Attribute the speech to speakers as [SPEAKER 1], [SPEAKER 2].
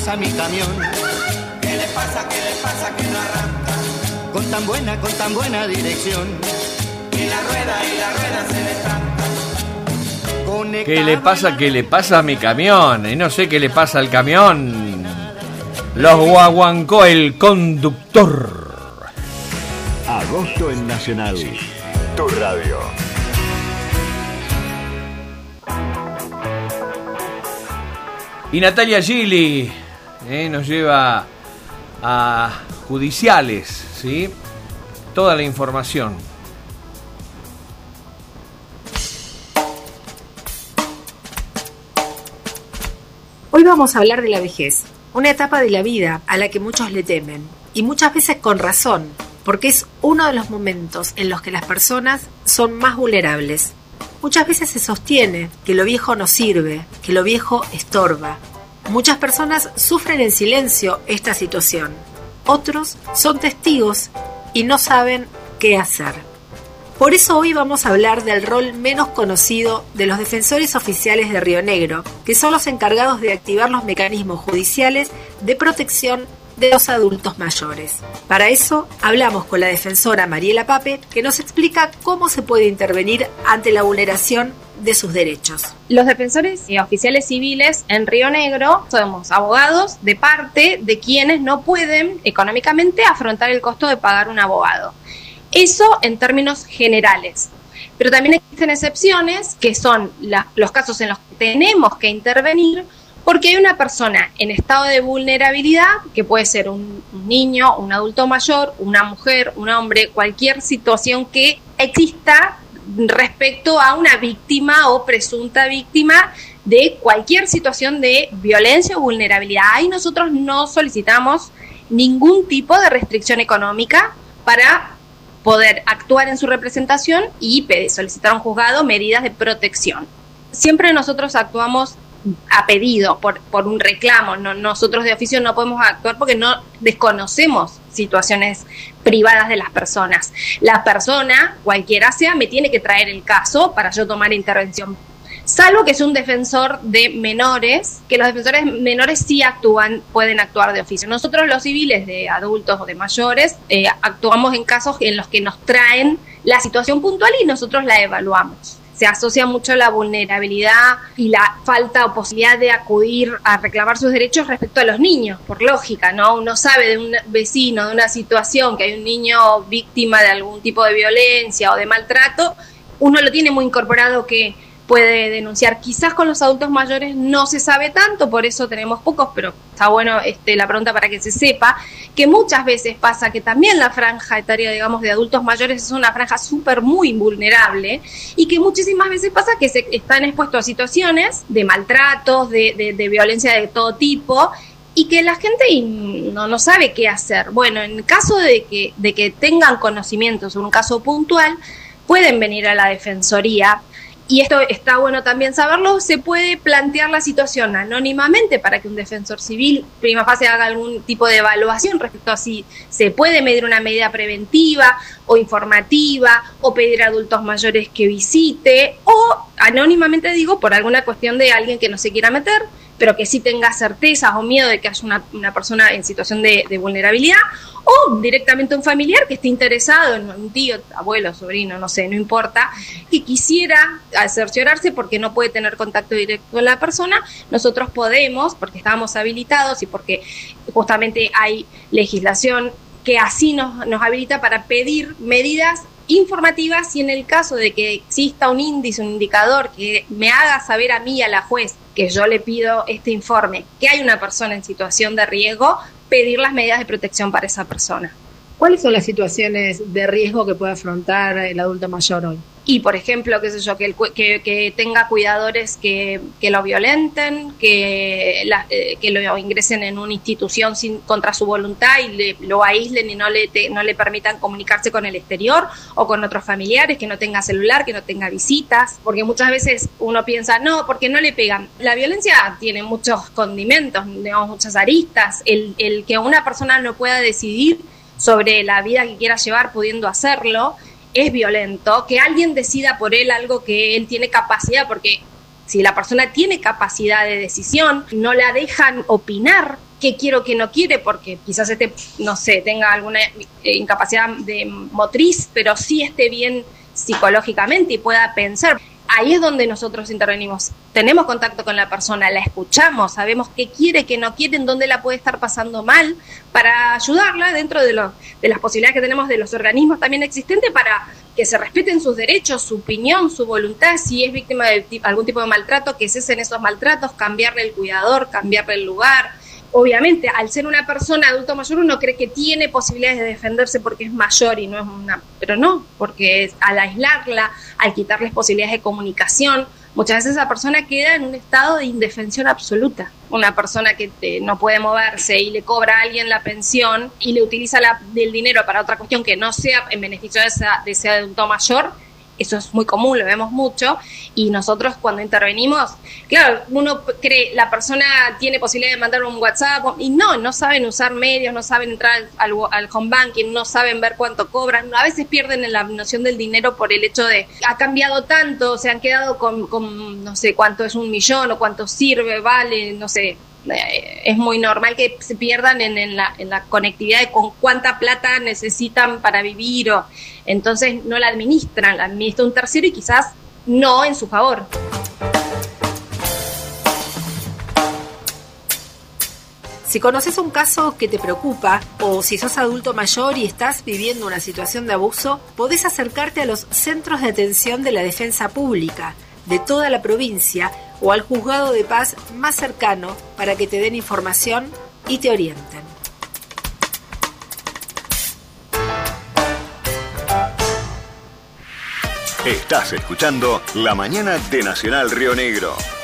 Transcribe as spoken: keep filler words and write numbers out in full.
[SPEAKER 1] pasa a mi camión?
[SPEAKER 2] ¿Qué le pasa, qué le pasa que no arranca?
[SPEAKER 1] Con tan buena, con tan buena dirección.
[SPEAKER 2] Y la rueda, y la rueda se le tranca.
[SPEAKER 3] ¿Qué le pasa, qué le pasa a mi camión? Y no sé qué le pasa al camión. Los guaguancó el conductor.
[SPEAKER 4] Agosto en Nacional, tu radio.
[SPEAKER 3] Y Natalia Gili eh, nos lleva a judiciales, ¿sí? Toda la información.
[SPEAKER 5] Hoy vamos a hablar de la vejez, una etapa de la vida a la que muchos le temen, y muchas veces con razón, porque es uno de los momentos en los que las personas son más vulnerables. Muchas veces se sostiene que lo viejo no sirve, que lo viejo estorba. Muchas personas sufren en silencio esta situación. Otros son testigos y no saben qué hacer. Por eso hoy vamos a hablar del rol menos conocido de los defensores oficiales de Río Negro, que son los encargados de activar los mecanismos judiciales de protección de los adultos mayores. Para eso hablamos con la defensora Mariela Pape, que nos explica cómo se puede intervenir ante la vulneración de sus derechos.
[SPEAKER 6] Los defensores y oficiales civiles en Río Negro somos abogados de parte de quienes no pueden económicamente afrontar el costo de pagar un abogado. Eso en términos generales. Pero también existen excepciones, que son la, los casos en los que tenemos que intervenir porque hay una persona en estado de vulnerabilidad, que puede ser un, un niño, un adulto mayor, una mujer, un hombre, cualquier situación que exista respecto a una víctima o presunta víctima de cualquier situación de violencia o vulnerabilidad. Ahí nosotros no solicitamos ningún tipo de restricción económica para poder actuar en su representación y solicitar a un juzgado medidas de protección. Siempre nosotros actuamos a pedido, por, por un reclamo. No, nosotros de oficio no podemos actuar porque no desconocemos situaciones privadas de las personas. La persona, cualquiera sea, me tiene que traer el caso para yo tomar intervención. Salvo que es un defensor de menores, que los defensores menores sí actúan, pueden actuar de oficio. Nosotros los civiles de adultos o de mayores eh, actuamos en casos en los que nos traen la situación puntual y nosotros la evaluamos. Se asocia mucho la vulnerabilidad y la falta o posibilidad de acudir a reclamar sus derechos respecto a los niños, por lógica, ¿no? Uno sabe de un vecino, de una situación, que hay un niño víctima de algún tipo de violencia o de maltrato, uno lo tiene muy incorporado que puede denunciar. Quizás con los adultos mayores no se sabe tanto, por eso tenemos pocos, pero está bueno este, la pregunta para que se sepa, que muchas veces pasa que también la franja etaria, digamos, de adultos mayores es una franja súper muy vulnerable y que muchísimas veces pasa que se están expuestos a situaciones de maltratos, de, de, de violencia de todo tipo, y que la gente no, no sabe qué hacer. Bueno, en el caso de que, de que tengan conocimientos sobre un caso puntual, pueden venir a la Defensoría. Y esto está bueno también saberlo, se puede plantear la situación anónimamente para que un defensor civil prima facie haga algún tipo de evaluación respecto a si se puede medir una medida preventiva o informativa o pedir a adultos mayores que visite o anónimamente, digo, por alguna cuestión de alguien que no se quiera meter, pero que sí tenga certezas o miedo de que haya una, una persona en situación de, de vulnerabilidad, o directamente un familiar que esté interesado en un tío, abuelo, sobrino, no sé, no importa, que quisiera cerciorarse porque no puede tener contacto directo con la persona. Nosotros podemos, porque estamos habilitados y porque justamente hay legislación que así nos, nos habilita para pedir medidas informativas, y en el caso de que exista un índice, un indicador que me haga saber a mí, a la juez, que yo le pido este informe, que hay una persona en situación de riesgo, pedir las medidas de protección para esa persona.
[SPEAKER 5] ¿Cuáles son las situaciones de riesgo que puede afrontar el adulto mayor hoy?
[SPEAKER 6] Y, por ejemplo, qué sé yo, que, el, que, que tenga cuidadores que, que lo violenten, que, la, eh, que lo ingresen en una institución sin, contra su voluntad y le, lo aíslen y no le, te, no le permitan comunicarse con el exterior o con otros familiares, que no tenga celular, que no tenga visitas, porque muchas veces uno piensa, no, porque no le pegan. La violencia tiene muchos condimentos, digamos, muchas aristas. El, el que una persona no pueda decidir sobre la vida que quiera llevar pudiendo hacerlo es violento. Que alguien decida por él algo que él tiene capacidad, porque si la persona tiene capacidad de decisión, no la dejan opinar qué quiero, qué no quiere, porque quizás este, no sé, tenga alguna eh, incapacidad de motriz, pero sí esté bien psicológicamente y pueda pensar. Ahí es donde nosotros intervenimos. Tenemos contacto con la persona, la escuchamos, sabemos qué quiere, qué no quiere, en dónde la puede estar pasando mal, para ayudarla dentro de, lo, de las posibilidades que tenemos de los organismos también existentes para que se respeten sus derechos, su opinión, su voluntad. Si es víctima de algún tipo de maltrato, que cesen esos maltratos, cambiarle el cuidador, cambiarle el lugar. Obviamente, al ser una persona adulto mayor, uno cree que tiene posibilidades de defenderse porque es mayor y no es una... Pero no, porque es, al aislarla, al quitarles posibilidades de comunicación, muchas veces esa persona queda en un estado de indefensión absoluta. Una persona que te, no puede moverse y le cobra a alguien la pensión y le utiliza la, el dinero para otra cuestión que no sea en beneficio de, esa, de ese adulto mayor. Eso es muy común, lo vemos mucho, y nosotros cuando intervenimos, claro, uno cree, la persona tiene posibilidad de mandar un WhatsApp, y no, no saben usar medios, no saben entrar al, al home banking, no saben ver cuánto cobran, a veces pierden la noción del dinero por el hecho de, ha cambiado tanto, se han quedado con, con no sé, cuánto es un millón, o cuánto sirve, vale, no sé. Es muy normal que se pierdan en, en, la, en la conectividad de con cuánta plata necesitan para vivir, o entonces no la administran, la administra un tercero y quizás no en su favor.
[SPEAKER 5] Si conoces un caso que te preocupa o si sos adulto mayor y estás viviendo una situación de abuso, podés acercarte a los centros de atención de la defensa pública de toda la provincia o al juzgado de paz más cercano para que te den información y te orienten.
[SPEAKER 4] Estás escuchando La Mañana de Nacional Río Negro.